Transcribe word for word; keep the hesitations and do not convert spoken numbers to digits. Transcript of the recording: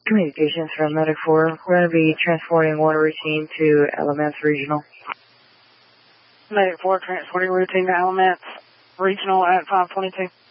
Communications from Medic four. We're going to be transporting water routine to Alamance Regional. Medic four transporting routine to Alamance Regional at five twenty-two.